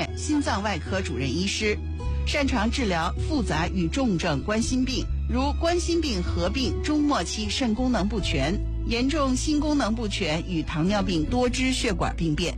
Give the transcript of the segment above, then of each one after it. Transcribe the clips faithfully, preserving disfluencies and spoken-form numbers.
院心脏外科主任医师，擅长治疗复杂与重症冠心病，如冠心病合并中末期肾功能不全、严重心功能不全与糖尿病多支血管病变。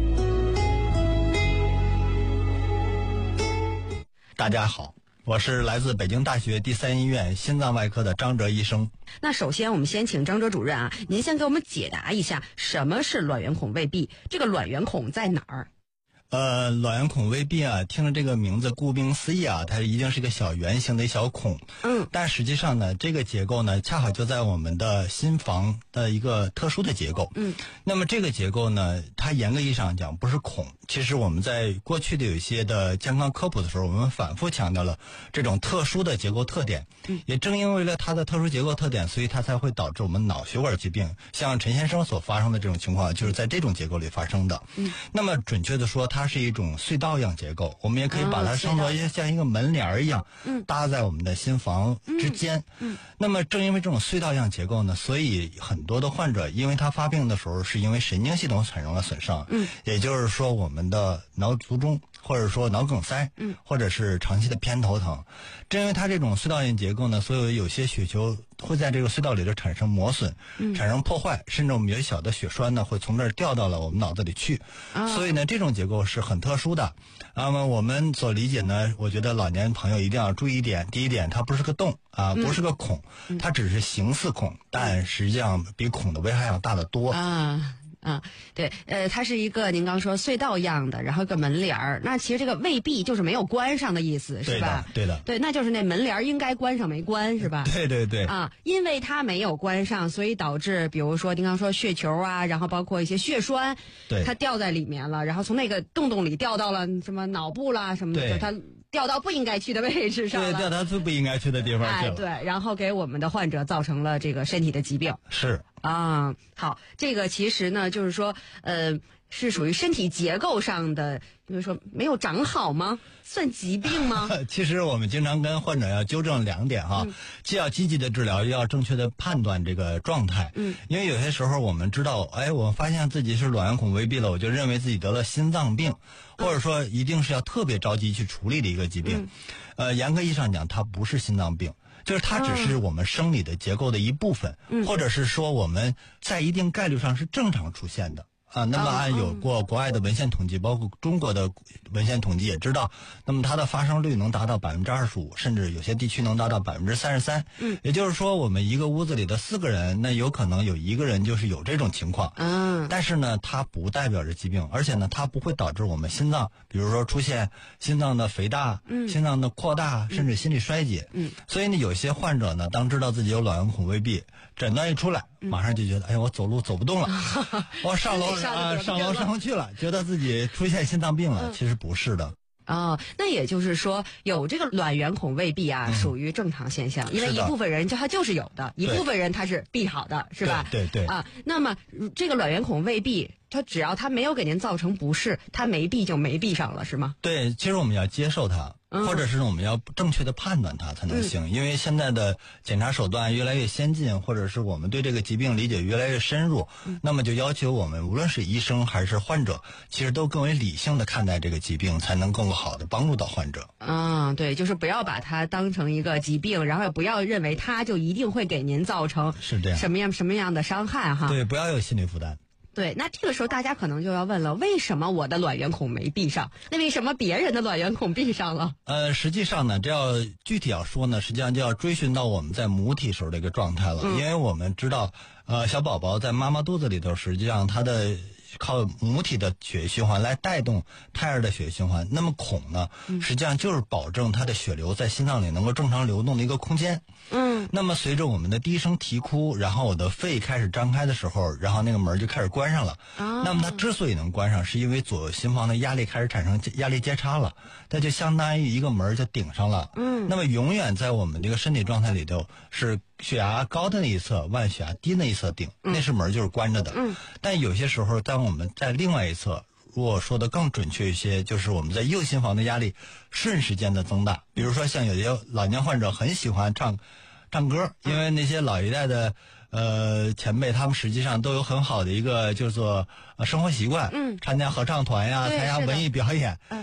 大家好，我是来自北京大学第三医院心脏外科的张哲医生。 那首先我们先请张哲主任啊，您先给我们解答一下什么是卵圆孔未闭，这个卵圆孔在哪儿？ 呃，卵圆孔未闭啊，听着这个名字，顾名思义啊，它一定是一个小圆形的小孔。 嗯， 但实际上呢，这个结构呢，恰好就在我们的心房的一个特殊的结构。 嗯， 那么这个结构呢，它严格意义上讲不是孔。其实我们在过去的有一些的健康科普的时候，我们反复强调了这种特殊的结构特点。 嗯， 也正因为了它的特殊结构特点，所以它才会导致我们脑血管疾病，像陈先生所发生的这种情况，就是在这种结构里发生的。 嗯， 那么准确的说，它是一种隧道样结构，我们也可以把它称作像一个门帘一样， 嗯， 搭在我们的心房之间。 嗯， 那么正因为这种隧道样结构呢，所以很多的患者因为他发病的时候是因为神经系统产生了损伤， 嗯， 也就是说我们的脑卒中或者说脑梗塞， 嗯， 或者是长期的偏头疼。正因为它这种隧道样结构呢，所以有些血球会在这个隧道里头产生磨损， 嗯， 产生破坏，甚至我们有些小的血栓呢会从这儿掉到了我们脑子里去。 啊， 所以呢，这种结构是很特殊的。那么我们所理解呢，我觉得老年朋友一定要注意一点。第一点，它不是个洞啊，不是个孔， 嗯， 它只是形似孔，但实际上比孔的危害要大得多啊。啊，对，呃，它是一个您刚说隧道样的，然后一个门帘儿。那其实这个未闭就是没有关上的意思，是吧？ 对的， 对，那就是那门帘儿应该关上没关，是吧？ 对对对。 啊，因为它没有关上，所以导致，比如说您刚说血球啊，然后包括一些血栓， 对， 它掉在里面了，然后从那个洞洞里掉到了什么脑部啦什么的，就它掉到不应该去的位置上了， 对，掉到最不应该去的地方去了。 哎，对，然后给我们的患者造成了这个身体的疾病。 是。 啊，好，这个其实呢，就是说，呃，是属于身体结构上的，比如说没有长好吗？算疾病吗？ 其实我们经常跟患者要纠正两点哈，嗯，既要积极的治疗，又要正确的判断这个状态。 嗯，因为有些时候我们知道，哎，我发现自己是卵圆孔未闭了，我就认为自己得了心脏病，嗯，或者说一定是要特别着急去处理的一个疾病。嗯，呃，严格意义上讲，它不是心脏病。就是它只是我们生理的结构的一部分，嗯，或者是说我们在一定概率上是正常出现的啊。那么按有过国外的文献统计，包括中国的文献统计也知道，那么它的发生率能达到百分之二十五，甚至有些地区能达到百分之三十三。嗯，也就是说，我们一个屋子里的四个人，那有可能有一个人就是有这种情况。 嗯， 但是呢，它不代表着疾病，而且呢，它不会导致我们心脏，比如说出现心脏的肥大，嗯，心脏的扩大，甚至心力衰竭。嗯，所以呢，有些患者呢，当知道自己有卵圆孔未闭，诊断一出来，马上就觉得，哎呀，我走路走不动了，我上楼啊，上楼上不去了，觉得自己出现心脏病了。其实不是的。 哦，那也就是说，有这个卵圆孔未闭啊，嗯，属于正常现象，因为一部分人就他就是有的，一部分人他是闭好的，是吧？ 对 对, 对啊，那么这个卵圆孔未闭，它只要它没有给您造成不适，它没闭就没闭上了，是吗？ 对，其实我们要接受它。嗯，或者是我们要正确的判断它才能行，嗯，因为现在的检查手段越来越先进，或者是我们对这个疾病理解越来越深入，嗯，那么就要求我们无论是医生还是患者，其实都更为理性的看待这个疾病，才能更好的帮助到患者。 嗯，对，就是不要把它当成一个疾病，然后也不要认为它就一定会给您造成是这样什么样什么样的伤害哈。 对，不要有心理负担。 对，那这个时候大家可能就要问了，为什么我的卵圆孔没闭上？那为什么别人的卵圆孔闭上了？ 呃，实际上呢，这要具体要说呢，实际上就要追寻到我们在母体时候的一个状态了，嗯，因为我们知道，呃，小宝宝在妈妈肚子里头，实际上他的靠母体的血液循环来带动胎儿的血液循环。那么孔呢，实际上就是保证它的血流在心脏里能够正常流动的一个空间。嗯，那么随着我们的低声啼哭，然后我的肺开始张开的时候，然后那个门就开始关上了。啊，那么它之所以能关上，是因为左右心房的压力开始产生压力接差了，它就相当于一个门就顶上了。嗯，那么永远在我们这个身体状态里头是血压高的那一侧往血压低那一侧顶，嗯，那是门就是关着的。嗯，但有些时候当我们在另外一侧，如果说的更准确一些，就是我们在右心房的压力瞬时间的增大。比如说像有些老年患者很喜欢唱唱歌，因为那些老一代的呃前辈，他们实际上都有很好的一个就是说、呃、生活习惯，嗯，参加合唱团呀，参加文艺表演。